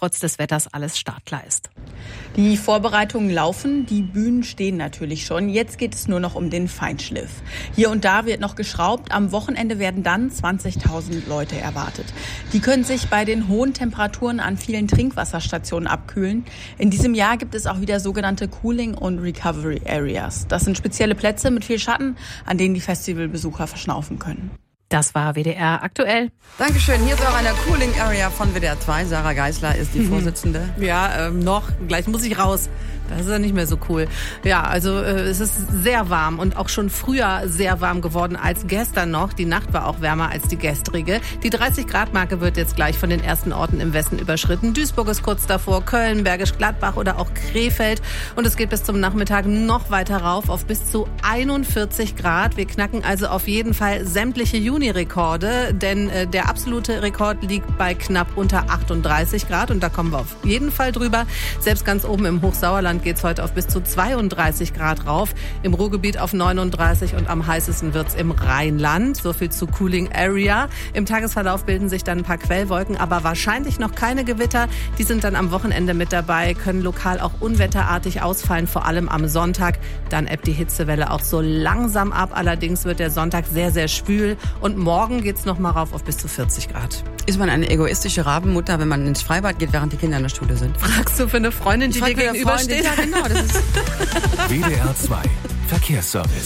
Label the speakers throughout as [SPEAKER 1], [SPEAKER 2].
[SPEAKER 1] trotz des Wetters alles startklar ist.
[SPEAKER 2] Die Vorbereitungen laufen, die Bühnen stehen natürlich schon. Jetzt geht es nur noch um den Feinschliff. Hier und da wird noch geschraubt. Am Wochenende werden dann 20.000 Leute erwartet. Die können sich bei den hohen Temperaturen an vielen Trinkwasserstationen abkühlen. In diesem Jahr gibt es auch wieder sogenannte Cooling- und Recovery Areas. Das sind spezielle Plätze mit viel Schatten, an denen die Festivalbesucher verschnaufen können.
[SPEAKER 1] Das war WDR aktuell.
[SPEAKER 3] Dankeschön. Hier ist auch eine Cooling Area von WDR 2. Sarah Geisler ist die Vorsitzende.
[SPEAKER 4] Ja, noch. Gleich muss ich raus. Das ist ja nicht mehr so cool. Ja, also es ist sehr warm und auch schon früher sehr warm geworden als gestern noch. Die Nacht war auch wärmer als die gestrige. Die 30-Grad-Marke wird jetzt gleich von den ersten Orten im Westen überschritten. Duisburg ist kurz davor, Köln, Bergisch Gladbach oder auch Krefeld. Und es geht bis zum Nachmittag noch weiter rauf auf bis zu 41 Grad. Wir knacken also auf jeden Fall sämtliche Juni-Rekorde, denn der absolute Rekord liegt bei knapp unter 38 Grad. Und da kommen wir auf jeden Fall drüber. Selbst ganz oben im Hochsauerland geht es heute auf bis zu 32 Grad rauf. Im Ruhrgebiet auf 39 und am heißesten wird's im Rheinland. So viel zu Cooling Area. Im Tagesverlauf bilden sich dann ein paar Quellwolken, aber wahrscheinlich noch keine Gewitter. Die sind dann am Wochenende mit dabei, können lokal auch unwetterartig ausfallen, vor allem am Sonntag. Dann ebbt die Hitzewelle auch so langsam ab. Allerdings wird der Sonntag sehr, sehr schwül. Und morgen geht's noch mal rauf auf bis zu 40 Grad.
[SPEAKER 3] Ist man eine egoistische Rabenmutter, wenn man ins Freibad geht, während die Kinder in der Schule sind?
[SPEAKER 4] Fragst du für eine Freundin, die dir gegenübersteht?
[SPEAKER 3] Ja, genau. Das ist
[SPEAKER 5] WDR 2 Verkehrsservice.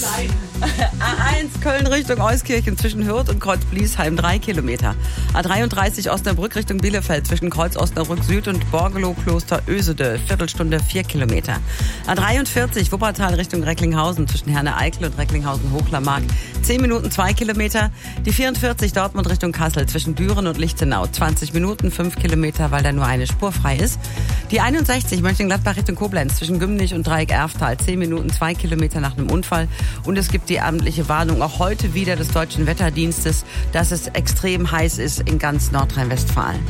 [SPEAKER 3] A1 Köln Richtung Euskirchen zwischen Hürth und Kreuz-Bliesheim 3 Kilometer. A33 Osnabrück Richtung Bielefeld zwischen Kreuz Osnabrück Süd und Borgelow Kloster Ösede Viertelstunde 4 Kilometer. A43 Wuppertal Richtung Recklinghausen zwischen Herne-Eickel und Recklinghausen Hochlermark 10 Minuten 2 Kilometer. Die 44 Dortmund Richtung Kassel zwischen Büren und Lichtenau 20 Minuten 5 Kilometer, weil da nur eine Spur frei ist. Die 61 Mönchengladbach Richtung Koblenz zwischen Gümnich und Dreieck Erftal 10 Minuten 2 Kilometer nach einem Unfall. Und es gibt die amtliche Warnung auch heute wieder des Deutschen Wetterdienstes, dass es extrem heiß ist in ganz Nordrhein-Westfalen.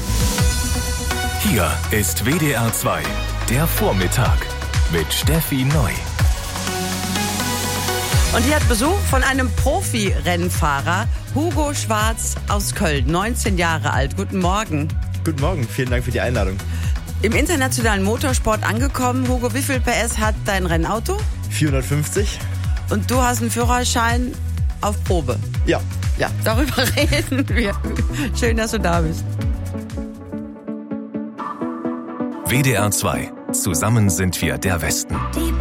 [SPEAKER 5] Hier ist WDR 2, der Vormittag mit Steffi Neu.
[SPEAKER 3] Und hier hat Besuch von einem Profi-Rennfahrer, Hugo Schwarz aus Köln, 19 Jahre alt. Guten Morgen.
[SPEAKER 6] Guten Morgen, vielen Dank für die Einladung.
[SPEAKER 3] Im internationalen Motorsport angekommen. Hugo, wie viel PS hat dein Rennauto?
[SPEAKER 6] 450.
[SPEAKER 3] Und du hast einen Führerschein auf Probe?
[SPEAKER 6] Ja.
[SPEAKER 3] Ja, darüber reden wir. Schön, dass du da bist.
[SPEAKER 5] WDR 2. Zusammen sind wir der Westen.